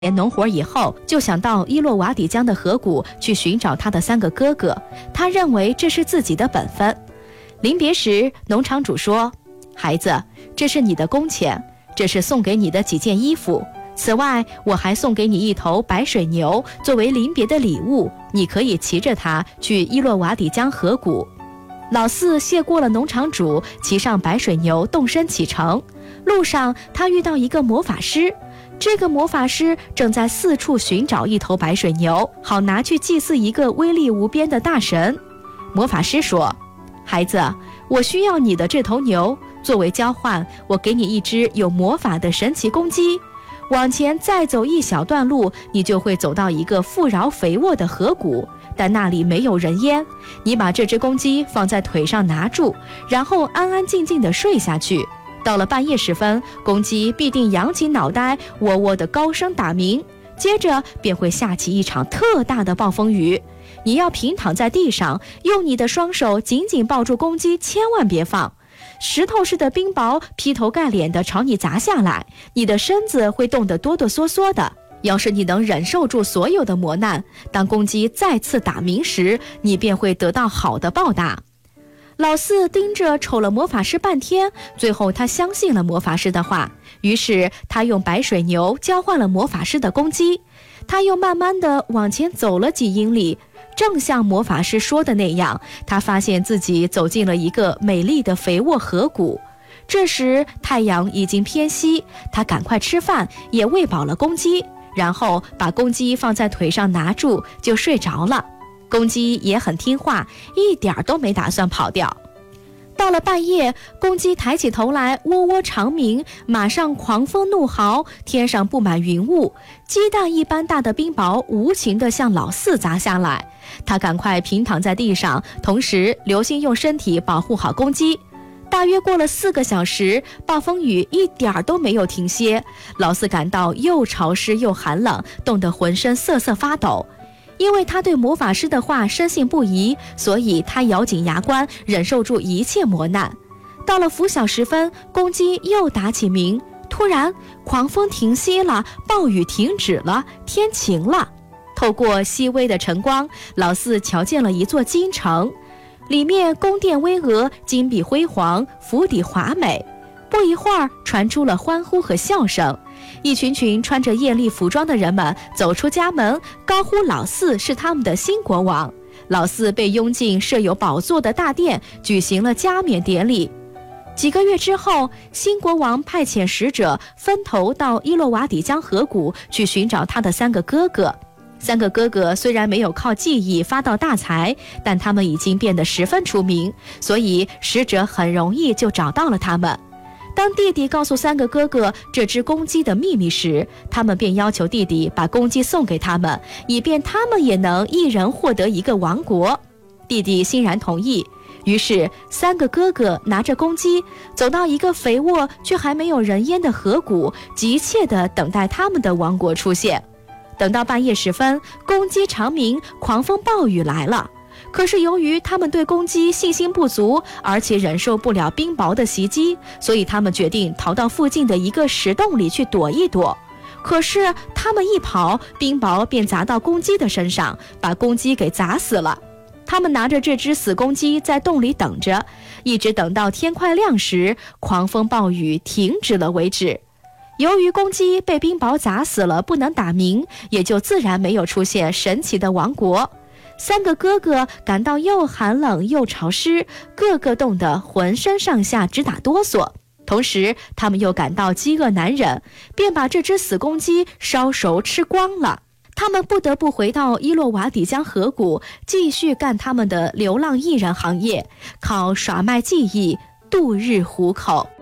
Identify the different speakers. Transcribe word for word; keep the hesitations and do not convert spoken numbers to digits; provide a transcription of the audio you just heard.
Speaker 1: 农活以后，就想到伊洛瓦底江的河谷去寻找他的三个哥哥，他认为这是自己的本分。临别时，农场主说：孩子，这是你的工钱，这是送给你的几件衣服，此外我还送给你一头白水牛作为临别的礼物，你可以骑着它去伊洛瓦底江河谷。老四谢过了农场主，骑上白水牛动身启程。路上他遇到一个魔法师，这个魔法师正在四处寻找一头白水牛，好拿去祭祀一个威力无边的大神。魔法师说：孩子，我需要你的这头牛，作为交换，我给你一只有魔法的神奇公鸡。往前再走一小段路，你就会走到一个富饶肥沃的河谷，但那里没有人烟。你把这只公鸡放在腿上拿住，然后安安静静地睡下去。到了半夜时分，公鸡必定扬起脑袋，喔喔地高声打鸣，接着便会下起一场特大的暴风雨。你要平躺在地上，用你的双手紧紧抱住公鸡，千万别放。石头似的冰雹劈头盖脸地朝你砸下来，你的身子会冻得哆哆嗦嗦的。要是你能忍受住所有的磨难，当公鸡再次打鸣时，你便会得到好的报答。老四盯着瞅了魔法师半天，最后他相信了魔法师的话，于是他用白水牛交换了魔法师的公鸡。他又慢慢地往前走了几英里，正像魔法师说的那样，他发现自己走进了一个美丽的肥沃河谷。这时太阳已经偏西，他赶快吃饭，也喂饱了公鸡，然后把公鸡放在腿上拿住，就睡着了。公鸡也很听话，一点都没打算跑掉。到了半夜，公鸡抬起头来，喔喔长鸣，马上狂风怒号，天上布满云雾，鸡蛋一般大的冰雹无情地向老四砸下来。他赶快平躺在地上，同时留心用身体保护好公鸡。大约过了四个小时，暴风雨一点都没有停歇，老四感到又潮湿又寒冷，冻得浑身瑟瑟发抖。因为他对魔法师的话深信不疑，所以他咬紧牙关，忍受住一切磨难。到了拂晓时分，公鸡又打起鸣，突然狂风停息了，暴雨停止了，天晴了。透过细微的晨光，老四瞧见了一座京城，里面宫殿巍峨，金碧辉煌，府邸华美。不一会儿，传出了欢呼和笑声，一群群穿着艳丽服装的人们走出家门，高呼老四是他们的新国王。老四被拥进设有宝座的大殿，举行了加冕典礼。几个月之后，新国王派遣使者分头到伊洛瓦底江河谷去寻找他的三个哥哥。三个哥哥虽然没有靠技艺发到大财，但他们已经变得十分出名，所以使者很容易就找到了他们。当弟弟告诉三个哥哥这只公鸡的秘密时，他们便要求弟弟把公鸡送给他们，以便他们也能一人获得一个王国。弟弟欣然同意，于是三个哥哥拿着公鸡走到一个肥沃却还没有人烟的河谷，急切地等待他们的王国出现。等到半夜时分，公鸡长鸣，狂风暴雨来了。可是由于他们对公鸡信心不足，而且忍受不了冰雹的袭击，所以他们决定逃到附近的一个石洞里去躲一躲。可是他们一跑，冰雹便砸到公鸡的身上，把公鸡给砸死了。他们拿着这只死公鸡在洞里等着，一直等到天快亮时，狂风暴雨停止了为止。由于公鸡被冰雹砸死了，不能打鸣，也就自然没有出现神奇的王国。三个哥哥感到又寒冷又潮湿，个个冻得浑身上下直打哆嗦。同时他们又感到饥饿难忍，便把这只死公鸡烧熟吃光了。他们不得不回到伊洛瓦底江河谷，继续干他们的流浪艺人行业，靠耍卖技艺度日糊口。